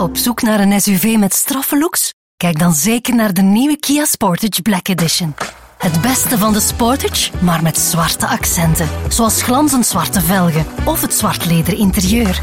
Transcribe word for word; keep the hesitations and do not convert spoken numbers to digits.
Op zoek naar een S U V met straffe looks? Kijk dan zeker naar de nieuwe Kia Sportage Black Edition. Het beste van de Sportage, maar met zwarte accenten. Zoals glanzend zwarte velgen of het zwart leder interieur.